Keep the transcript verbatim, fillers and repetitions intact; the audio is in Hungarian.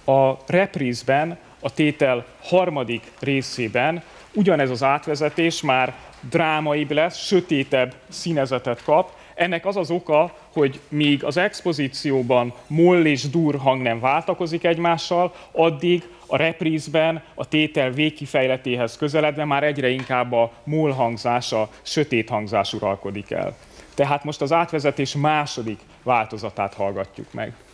A reprízben, a tétel harmadik részében ugyanez az átvezetés már drámaibb lesz, sötétebb színezetet kap. Ennek az az oka, hogy míg az expozícióban moll és dur hang nem váltakozik egymással, addig a reprízben a tétel végkifejletéhez közeledve már egyre inkább a moll hangzás, a sötét hangzás uralkodik el. Tehát most az átvezetés második változatát hallgatjuk meg.